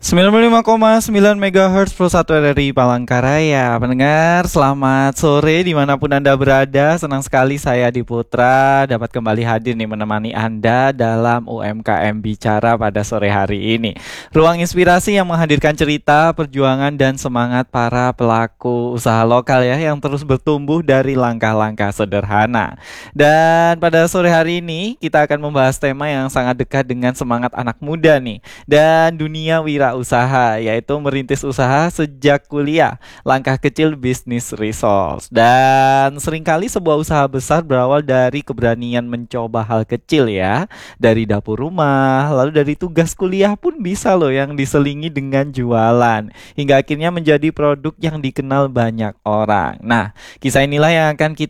95,9 MHz Pro 1 RRI Palangkaraya. Pendengar, selamat sore dimanapun Anda berada. Senang sekali saya Diputra dapat kembali hadir nih menemani Anda dalam UMKM Bicara pada sore hari ini. Ruang inspirasi yang menghadirkan cerita, perjuangan, dan semangat para pelaku usaha lokal ya, yang terus bertumbuh dari langkah-langkah sederhana. Dan pada sore hari ini kita akan membahas tema yang sangat dekat dengan semangat anak muda nih, dan dunia wirausaha, yaitu merintis usaha sejak kuliah, langkah kecil bisnis results. Dan seringkali sebuah usaha besar berawal dari keberanian mencoba hal kecil ya, dari dapur rumah, lalu dari tugas kuliah pun bisa loh yang diselingi dengan jualan, hingga akhirnya menjadi produk yang dikenal banyak orang. Nah, kisah inilah yang akan kita